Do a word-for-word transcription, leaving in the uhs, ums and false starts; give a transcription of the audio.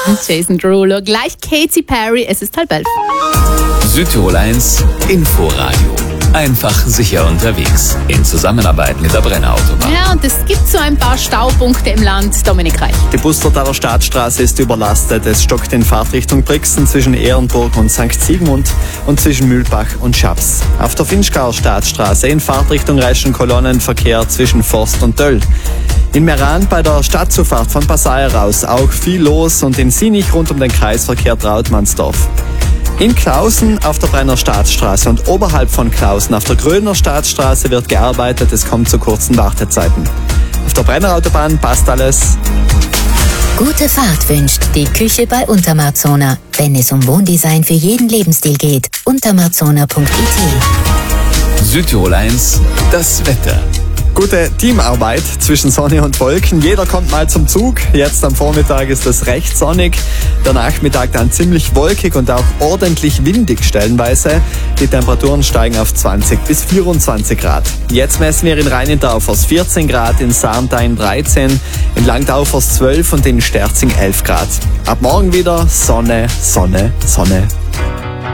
Jason Derulo, gleich Katy Perry, es ist halb elf. Südtirol eins Inforadio. Einfach sicher unterwegs. In Zusammenarbeit mit der Brenner Autobahn. Ja, und es gibt so ein paar Staupunkte im Land. Dominik Reich. Die Bustortaler Staatsstraße ist überlastet. Es stockt in Fahrtrichtung Brixen zwischen Ehrenburg und Sankt Sigmund und zwischen Mühlbach und Schaps. Auf der Finchgauer Staatsstraße in Fahrtrichtung Reschen-Kolonnenverkehr zwischen Forst und Döll. In Meran bei der Stadtzufahrt von Passau heraus auch viel los und in Sinich rund um den Kreisverkehr Trautmannsdorf. In Klausen auf der Brenner Staatsstraße und oberhalb von Klausen auf der Grödner Staatsstraße wird gearbeitet, es kommt zu kurzen Wartezeiten. Auf der Brenner Autobahn passt alles. Gute Fahrt wünscht die Küche bei Untermarzona. Wenn es um Wohndesign für jeden Lebensstil geht, untermarzona punkt it. Südtirol eins, das Wetter. Gute Teamarbeit zwischen Sonne und Wolken. Jeder kommt mal zum Zug. Jetzt am Vormittag ist es recht sonnig. Der Nachmittag dann ziemlich wolkig und auch ordentlich windig stellenweise. Die Temperaturen steigen auf zwanzig bis vierundzwanzig Grad. Jetzt messen wir in Rheinendaufers vierzehn Grad, in Sarntein dreizehn, in Langdaufers zwölf und in Sterzing elf Grad. Ab morgen wieder Sonne, Sonne, Sonne.